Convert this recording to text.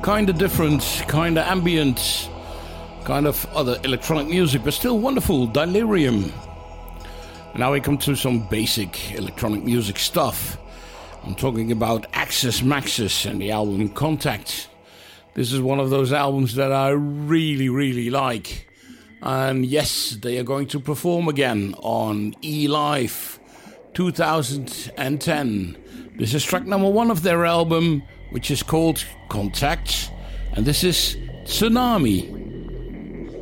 kind of different, kind of ambient, kind of other electronic music, but still wonderful. Delirium. Now we come to some basic electronic music stuff. I'm talking about Axis Maxis and the album Contact. This is one of those albums that I really, really like. And yes, they are going to perform again on E-Live 2010. This is track number 1 of their album, which is called Contact. And this is Tsunami.